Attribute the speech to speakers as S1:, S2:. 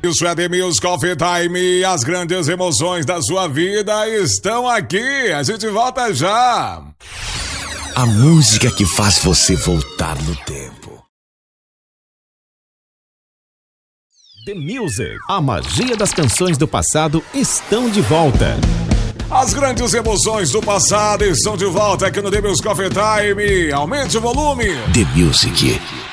S1: Isso é The Music Coffee Time. As grandes emoções da sua vida estão aqui. A gente volta já.
S2: A música que faz você voltar no tempo.
S3: The Music. A magia das canções do passado estão de volta.
S1: As grandes emoções do passado estão de volta aqui no The Music Coffee Time. Aumente o volume.
S2: The Music.